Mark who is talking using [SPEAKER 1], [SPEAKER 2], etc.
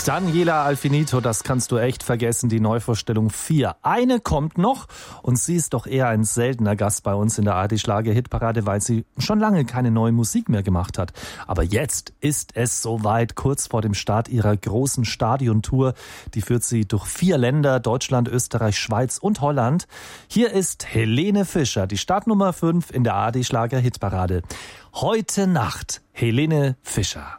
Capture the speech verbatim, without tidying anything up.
[SPEAKER 1] Daniela Alfinito, das kannst du echt vergessen, die Neuvorstellung vier. Eine kommt noch und sie ist doch eher ein seltener Gast bei uns in der A R D-Schlager-Hitparade, weil sie schon lange keine neue Musik mehr gemacht hat. Aber jetzt ist es soweit, kurz vor dem Start ihrer großen Stadiontour. Die führt sie durch vier Länder, Deutschland, Österreich, Schweiz und Holland. Hier ist Helene Fischer, die Startnummer fünf in der A R D-Schlager-Hitparade. Heute Nacht, Helene Fischer.